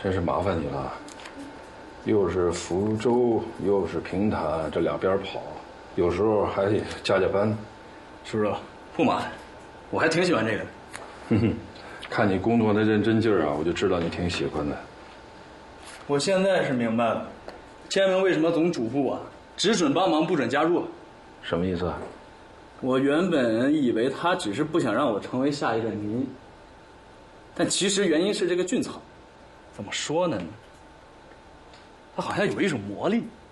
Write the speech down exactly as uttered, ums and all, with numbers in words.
真是麻烦你了，又是福州又是平潭，这两边跑，有时候还得加加班。 叔叔，不麻烦，我还挺喜欢这个的。 哼哼，看你工作的认真劲儿啊，我就知道你挺喜欢的。 我现在是明白了，天明为什么总嘱咐我只准帮忙不准加入。 什么意思啊？ 我原本以为他只是不想让我成为下一任民，但其实原因是这个俊草，怎么说呢？他好像有一种魔力。